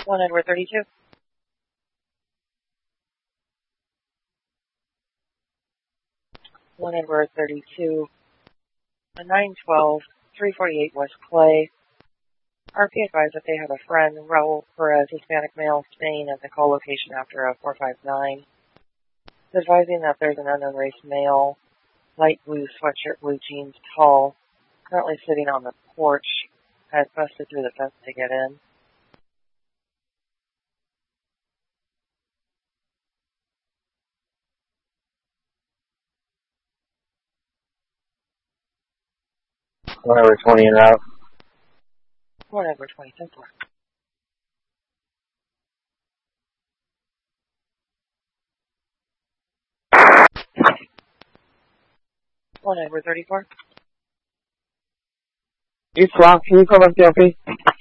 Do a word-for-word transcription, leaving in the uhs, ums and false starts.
one Edward thirty-two. one Edward thirty-two. nine twelve, three forty-eight West Clay. R P advised that they have a friend, Raul Perez, Hispanic male, staying at the call location after a four five nine. Advising that there's an unknown race male, light blue sweatshirt, blue jeans, tall, currently sitting on the porch, has busted through the fence to get in. one Edward twenty and out. one Edward twenty, ten four. one Edward thirty-four. East Block, can you call up the L P?